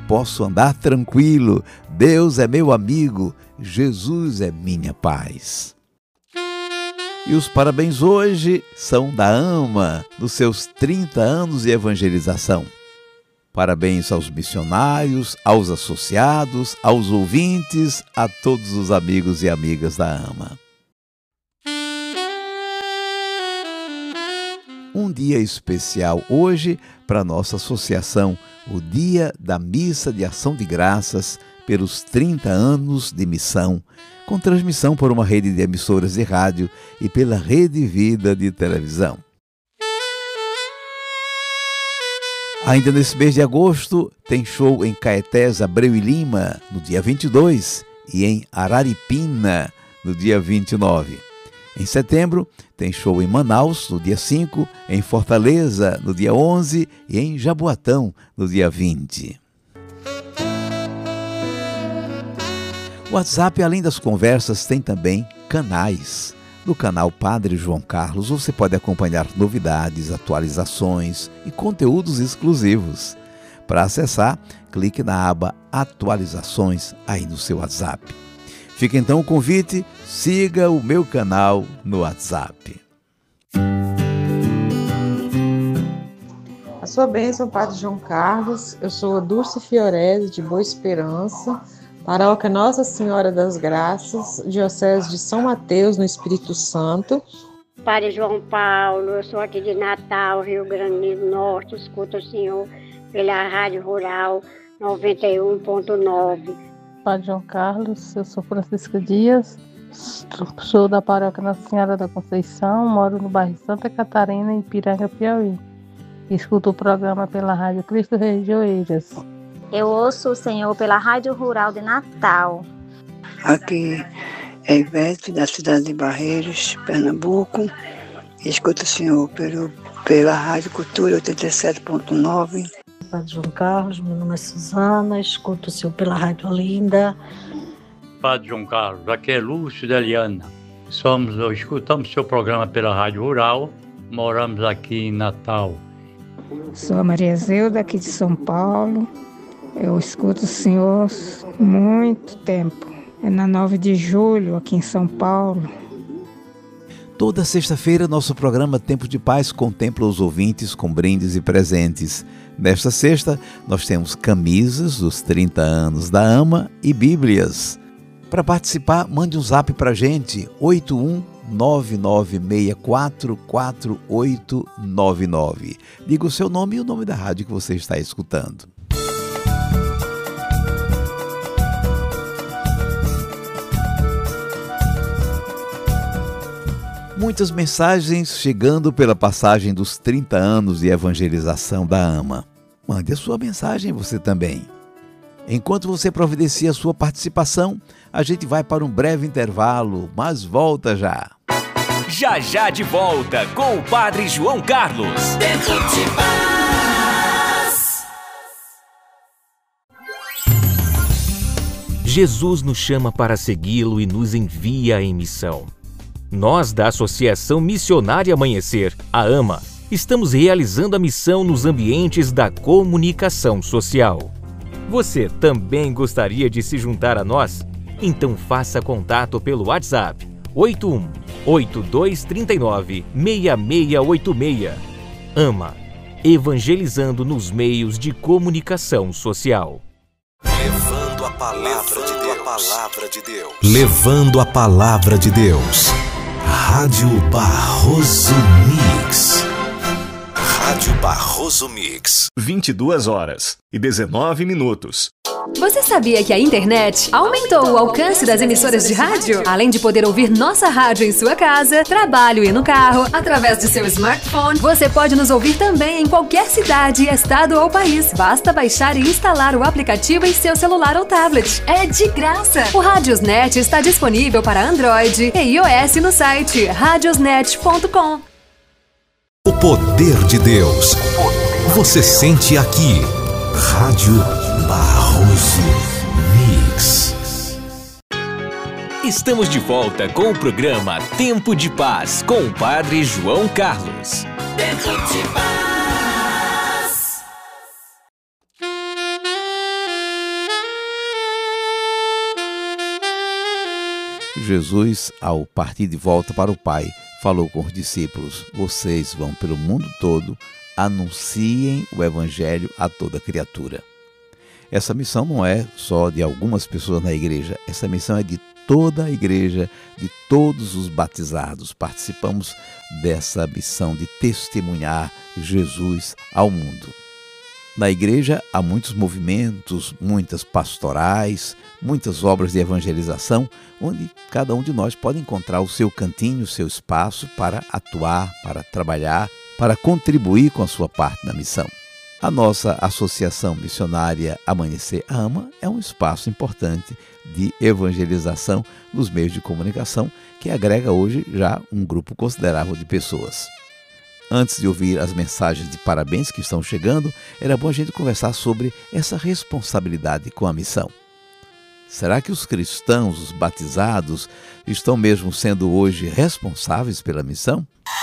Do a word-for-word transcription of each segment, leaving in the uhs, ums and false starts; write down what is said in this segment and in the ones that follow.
posso andar tranquilo. Deus é meu amigo, Jesus é minha paz. E os parabéns hoje são da AMA, nos seus trinta anos de evangelização. Parabéns aos missionários, aos associados, aos ouvintes, a todos os amigos e amigas da AMA. Um dia especial hoje para nossa associação, o Dia da Missa de Ação de Graças pelos trinta anos de missão, com transmissão por uma rede de emissoras de rádio e pela Rede Vida de televisão. Ainda nesse mês de agosto, tem show em Caetés, Abreu e Lima, no dia vinte e dois, e em Araripina, no dia vinte e nove. Em setembro, tem show em Manaus, no dia cinco, em Fortaleza, no dia onze, e em Jaboatão, no dia vinte. O WhatsApp, além das conversas, tem também canais. No canal Padre João Carlos, você pode acompanhar novidades, atualizações e conteúdos exclusivos. Para acessar, clique na aba Atualizações aí no seu WhatsApp. Fica então o convite, siga o meu canal no WhatsApp. A sua bênção, Padre João Carlos. Eu sou a Dulce Fiorese, de Boa Esperança, Paróquia Nossa Senhora das Graças, Diocese de São Mateus, no Espírito Santo. Padre João Paulo, eu sou aqui de Natal, Rio Grande do Norte, escuto o senhor pela Rádio Rural noventa e um ponto nove. Padre João Carlos, eu sou Francisca Dias, sou da Paróquia Nossa Senhora da Conceição, moro no bairro Santa Catarina, em Piranga, Piauí. Escuto o programa pela Rádio Cristo Rei de Oeiras. Eu ouço o Senhor pela Rádio Rural de Natal. Aqui é Ivete, da cidade de Barreiros, Pernambuco. Escuto o Senhor pelo, pela Rádio Cultura oitenta e sete ponto nove. Padre João Carlos, meu nome é Suzana, escuto o Senhor pela Rádio Olinda. Padre João Carlos, aqui é Lúcio de Eliana. Somos, escutamos seu programa pela Rádio Rural, moramos aqui em Natal. Sou a Maria Zeuda, aqui de São Paulo. Eu escuto o Senhor há muito tempo. É na nove de julho, aqui em São Paulo. Toda sexta-feira, nosso programa Tempo de Paz contempla os ouvintes com brindes e presentes. Nesta sexta, nós temos camisas dos trinta anos da AMA e Bíblias. Para participar, mande um zap para a gente, oito um nove nove seis quatro quatro oito nove nove. Diga o seu nome e o nome da rádio que você está escutando. Muitas mensagens chegando pela passagem dos trinta anos de evangelização da AMA. Mande a sua mensagem você também. Enquanto você providencia a sua participação, a gente vai para um breve intervalo, mas volta já. Já já de volta com o Padre João Carlos. Tempo de Paz. Jesus nos chama para segui-lo e nos envia em missão. Nós, da Associação Missionária Amanhecer, a AMA, estamos realizando a missão nos ambientes da comunicação social. Você também gostaria de se juntar a nós? Então faça contato pelo WhatsApp oito um oito dois três nove seis seis oito seis. AMA, evangelizando nos meios de comunicação social. Levando a palavra de Deus. A palavra de Deus. Levando a palavra de Deus. Rádio Barroso Mix. Rádio Barroso Mix. vinte e duas horas e dezenove minutos. Você sabia que a internet aumentou o alcance das emissoras de rádio? Além de poder ouvir nossa rádio em sua casa, trabalho e no carro, através de seu smartphone, você pode nos ouvir também em qualquer cidade, estado ou país. Basta baixar e instalar o aplicativo em seu celular ou tablet. É de graça! O Radiosnet está disponível para Android e iOS no site radiosnet ponto com. O poder de Deus. Você sente aqui. Rádio Barroso Mix. Estamos de volta com o programa Tempo de Paz com o Padre João Carlos. Tempo de Paz. Jesus, ao partir de volta para o Pai, falou com os discípulos: vocês vão pelo mundo todo, anunciem o Evangelho a toda criatura. Essa missão não é só de algumas pessoas na igreja, essa missão é de toda a igreja, de todos os batizados. Participamos dessa missão de testemunhar Jesus ao mundo. Na igreja há muitos movimentos, muitas pastorais, muitas obras de evangelização, onde cada um de nós pode encontrar o seu cantinho, o seu espaço para atuar, para trabalhar, para contribuir com a sua parte na missão. A nossa Associação Missionária Amanhecer Ama é um espaço importante de evangelização nos meios de comunicação que agrega hoje já um grupo considerável de pessoas. Antes de ouvir as mensagens de parabéns que estão chegando, era bom a gente conversar sobre essa responsabilidade com a missão. Será que os cristãos, os batizados, estão mesmo sendo hoje responsáveis pela missão?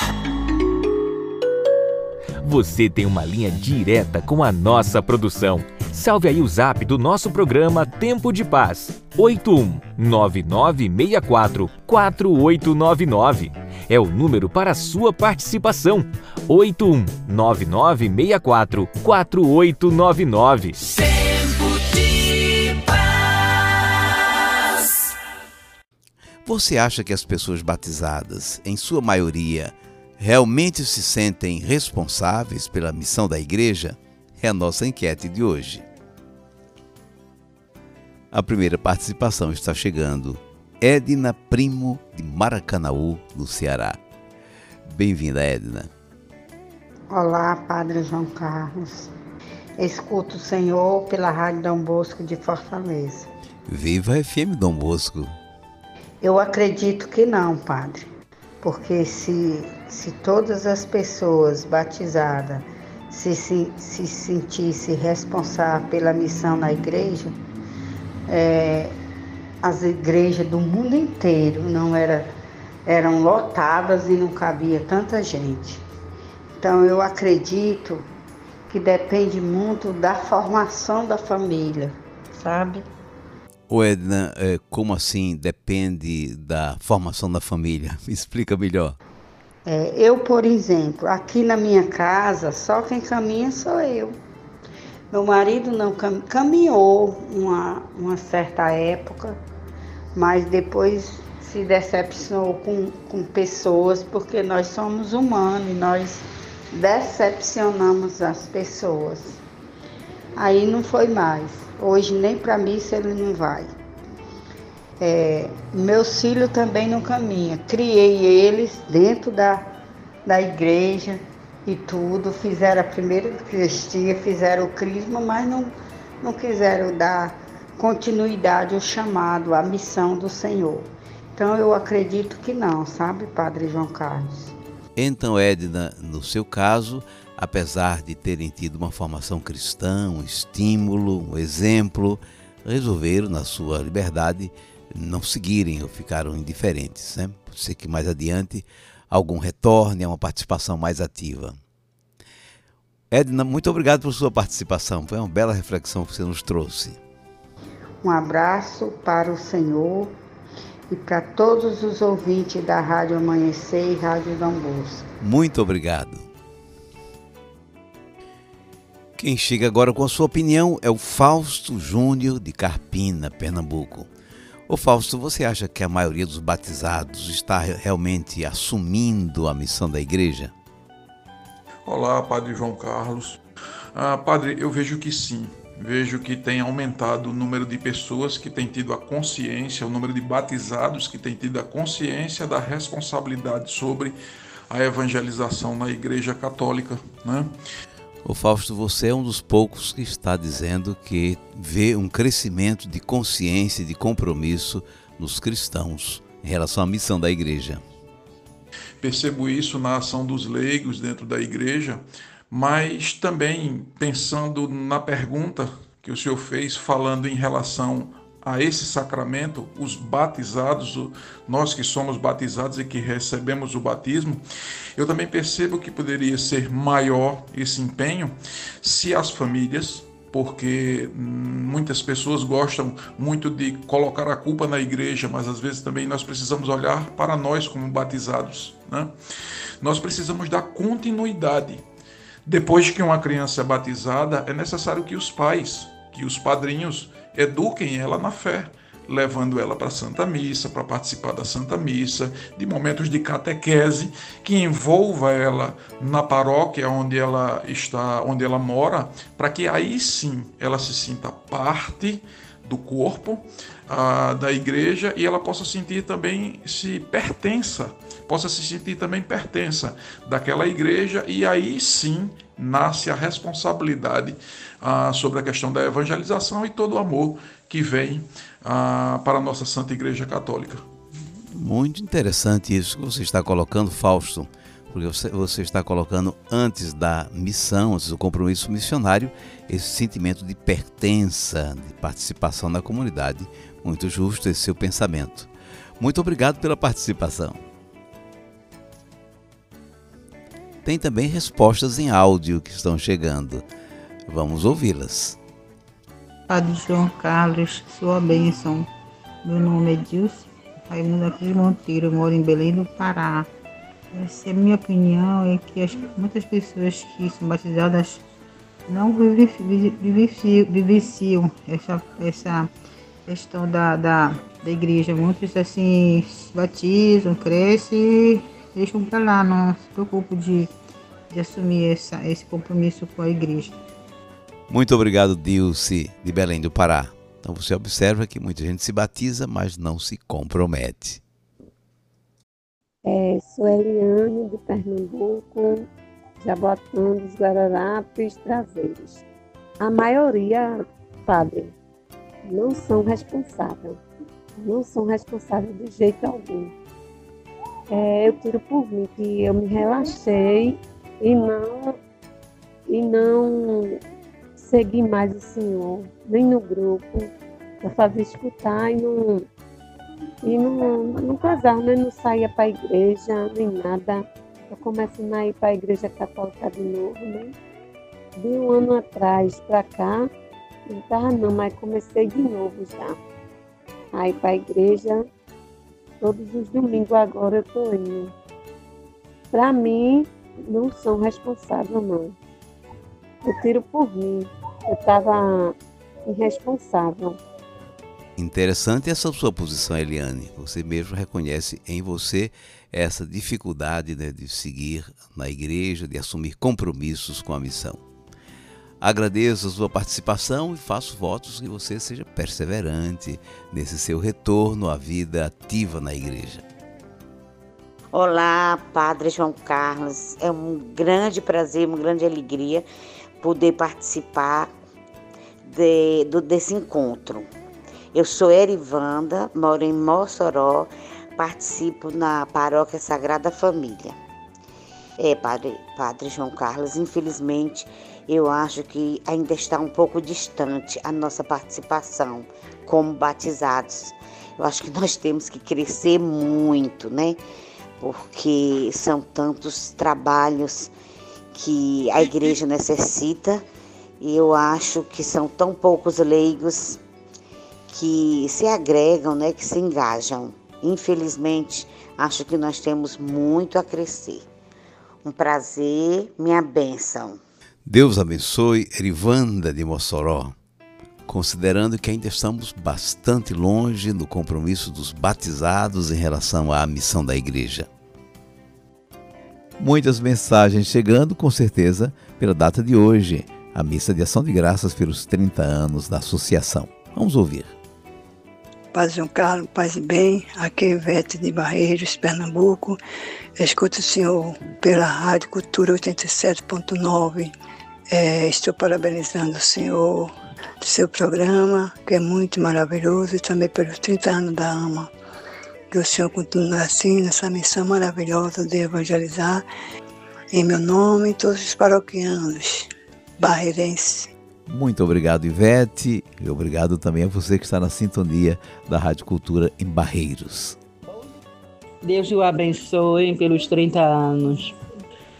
Você tem uma linha direta com a nossa produção. Salve aí o zap do nosso programa Tempo de Paz, oito um nove nove seis quatro quatro oito nove nove. É o número para a sua participação, oito um nove nove seis quatro quatro oito nove nove. Tempo de Paz. Você acha que as pessoas batizadas, em sua maioria, realmente se sentem responsáveis pela missão da igreja? É a nossa enquete de hoje. A primeira participação está chegando. Edna Primo, de Maracanaú, no Ceará. Bem-vinda, Edna. Olá, Padre João Carlos. Escuto o Senhor pela Rádio Dom Bosco de Fortaleza. Viva a F M Dom Bosco. Eu acredito que não, Padre. Porque se, se todas as pessoas batizadas se, se, se sentissem responsáveis pela missão na igreja, é, as igrejas do mundo inteiro não era, eram lotadas e não cabia tanta gente. Então eu acredito que depende muito da formação da família, sabe? Ô Edna, como assim depende da formação da família? Me explica melhor. É, eu, por exemplo, aqui na minha casa, só quem caminha sou eu. Meu marido não cam- caminhou uma, uma certa época, mas depois se decepcionou com, com pessoas, porque nós somos humanos e nós decepcionamos as pessoas. Aí não foi mais. Hoje nem para missa ele não vai. É, meus filhos também não caminham. Criei eles dentro da, da igreja e tudo. Fizeram a primeira Eucaristia, fizeram o crisma, mas não, não quiseram dar continuidade ao chamado, à missão do Senhor. Então eu acredito que não, sabe, Padre João Carlos? Então, Edna, no seu caso, apesar de terem tido uma formação cristã, um estímulo, um exemplo, resolveram, na sua liberdade, não seguirem ou ficaram indiferentes, né? Pode ser que mais adiante algum retorne a uma participação mais ativa. Edna, muito obrigado por sua participação. Foi uma bela reflexão que você nos trouxe. Um abraço para o Senhor e para todos os ouvintes da Rádio Amanhecer e Rádio Dom Bosco. Muito obrigado. Quem chega agora com a sua opinião é o Fausto Júnior, de Carpina, Pernambuco. Ô Fausto, você acha que a maioria dos batizados está realmente assumindo a missão da igreja? Olá, Padre João Carlos. Ah, padre, eu vejo que sim. Vejo que tem aumentado o número de pessoas que têm tido a consciência, o número de batizados que têm tido a consciência da responsabilidade sobre a evangelização na Igreja Católica, né? Ô Fausto, você é um dos poucos que está dizendo que vê um crescimento de consciência e de compromisso nos cristãos em relação à missão da igreja. Percebo isso na ação dos leigos dentro da igreja, mas também pensando na pergunta que o senhor fez, falando em relação a esse sacramento, os batizados, nós que somos batizados e que recebemos o batismo, eu também percebo que poderia ser maior esse empenho se as famílias porque muitas pessoas gostam muito de colocar a culpa na igreja, mas às vezes também nós precisamos olhar para nós como batizados, né? Nós precisamos dar continuidade. Depois que uma criança é batizada, é necessário que os pais, que os padrinhos eduquem ela na fé, levando ela para a Santa Missa, para participar da Santa Missa, de momentos de catequese, que envolva ela na paróquia onde ela está, onde ela mora, para que aí sim ela se sinta parte do corpo ah, da igreja e ela possa sentir também, se pertença, possa se sentir também pertença daquela igreja, e aí sim nasce a responsabilidade ah, sobre a questão da evangelização e todo o amor que vem ah, para a nossa Santa Igreja Católica. Muito interessante isso que você está colocando, Fausto, porque você, você está colocando antes da missão, antes do compromisso missionário, esse sentimento de pertença, de participação na comunidade. Muito justo esse seu pensamento. Muito obrigado pela participação. Tem também respostas em áudio que estão chegando. Vamos ouvi-las. Padre João Carlos, sua bênção. Meu nome é Dilce Raimundo aqui de Monteiro, eu moro em Belém do Pará. Essa é a minha opinião, é que as, muitas pessoas que são batizadas não vivenciam, vivenciam essa, essa questão da, da, da igreja. Muitos assim se batizam, crescem e deixam para lá, não se preocupam de, de assumir essa, esse compromisso com a igreja. Muito obrigado, Dilce, de Belém do Pará. Então você observa que muita gente se batiza, mas não se compromete. É, sou Eliane, de Pernambuco, Jaboatão dos Guararapes, Traseiros. A maioria, padre, não são responsáveis. Não são responsáveis de jeito algum. É, eu tiro por mim que eu me relaxei e não, e não segui mais o Senhor, nem no grupo, para fazer escutar e não, e não, não casar, né? Não saía para a igreja, nem nada. Eu comecei a ir para a igreja católica de novo, né? De um ano atrás para cá, não estava não, mas comecei de novo já. Aí para a igreja, todos os domingos agora eu estou indo. Para mim, não são responsáveis, não. Eu tiro por mim. Eu estava irresponsável. Interessante essa sua posição, Eliane. Você mesmo reconhece em você essa dificuldade, né, de seguir na igreja, de assumir compromissos com a missão. Agradeço a sua participação e faço votos que você seja perseverante nesse seu retorno à vida ativa na igreja. Olá, Padre João Carlos. É um grande prazer, uma grande alegria poder participar de, do, desse encontro. Eu sou Erivanda, moro em Mossoró, participo na Paróquia Sagrada Família. É, Padre, Padre João Carlos, infelizmente, eu acho que ainda está um pouco distante a nossa participação como batizados. Eu acho que nós temos que crescer muito, né? Porque são tantos trabalhos que a igreja necessita e eu acho que são tão poucos leigos que se agregam, né, que se engajam. Infelizmente, acho que nós temos muito a crescer. Um prazer, minha bênção. Deus abençoe Erivanda de Mossoró, considerando que ainda estamos bastante longe no compromisso dos batizados em relação à missão da igreja. Muitas mensagens chegando, com certeza, pela data de hoje, a missa de ação de graças pelos trinta anos da associação. Vamos ouvir. Padre João Carlos, paz e bem, aqui é Ivete de Barreiros, Pernambuco. Eu escuto o senhor pela Rádio Cultura oitenta e sete ponto nove. É, estou parabenizando o senhor do seu programa, que é muito maravilhoso, e também pelos trinta anos da AMA. Que o senhor continue assim, nessa missão maravilhosa de evangelizar, em meu nome e todos os paroquianos barreirenses. Muito obrigado, Ivete, e obrigado também a você que está na sintonia da Rádio Cultura em Barreiros. Deus o abençoe pelos trinta anos.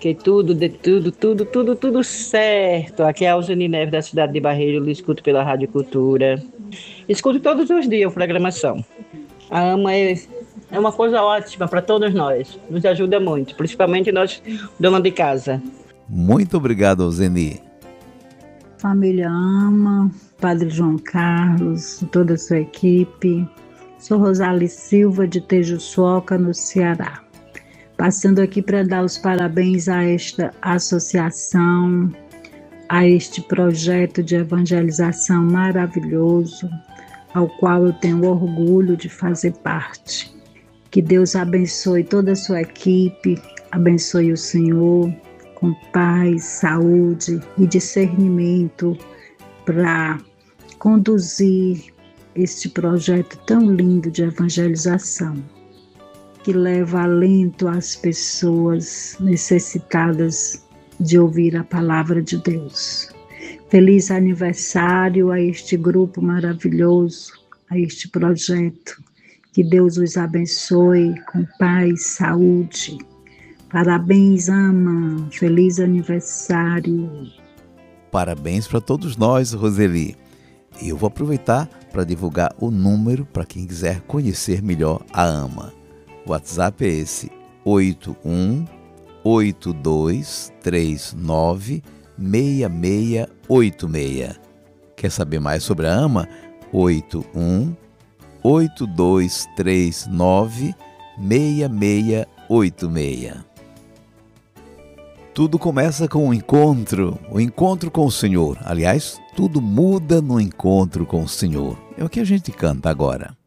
Que tudo, de tudo, tudo, tudo, tudo certo. Aqui é a Alzeni Neves, da cidade de Barreiro, eu escuto pela Rádio Cultura. Escuto todos os dias a programação. A AMA é, é uma coisa ótima para todos nós, nos ajuda muito, principalmente nós, dona de casa. Muito obrigado, Alzeni. Família AMA, Padre João Carlos, toda a sua equipe. Sou Rosali Silva, de Tejuçuoca, no Ceará. Passando aqui para dar os parabéns a esta associação, a este projeto de evangelização maravilhoso, ao qual eu tenho orgulho de fazer parte. Que Deus abençoe toda a sua equipe, abençoe o Senhor com paz, saúde e discernimento para conduzir este projeto tão lindo de evangelização, que leva alento às pessoas necessitadas de ouvir a palavra de Deus. Feliz aniversário a este grupo maravilhoso, a este projeto. Que Deus os abençoe com paz, saúde. Parabéns, AMA. Feliz aniversário. Parabéns para todos nós, Roseli. E eu vou aproveitar para divulgar o número para quem quiser conhecer melhor a AMA. O WhatsApp é esse, oito um oito dois três nove seis seis oito seis. Quer saber mais sobre a AMA? oito um oito dois três nove seis seis oito seis. Tudo começa com um encontro, o um encontro com o Senhor. Aliás, tudo muda no encontro com o Senhor. É o que a gente canta agora.